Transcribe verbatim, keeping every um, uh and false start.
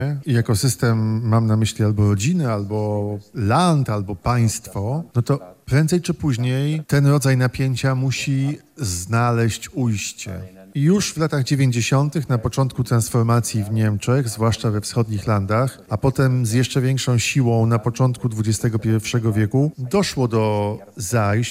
i jako system mam na myśli albo rodziny, albo land, albo państwo, no to prędzej czy później ten rodzaj napięcia musi znaleźć ujście. I już w latach dziewięćdziesiątych, na początku transformacji w Niemczech, zwłaszcza we wschodnich landach, a potem z jeszcze większą siłą na początku dwudziestego pierwszego wieku, doszło do zajść